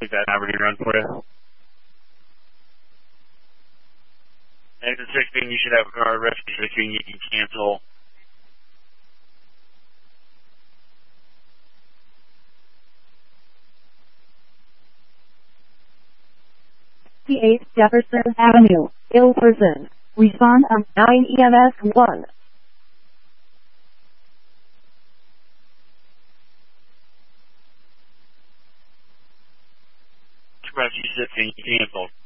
make that Aberdeen run for you. Exit 16, you should have a car. Rescue 16, you can cancel. P8 Jefferson Avenue, ill person. Respond on 9 EMS 1. Rescue 16, you cancel.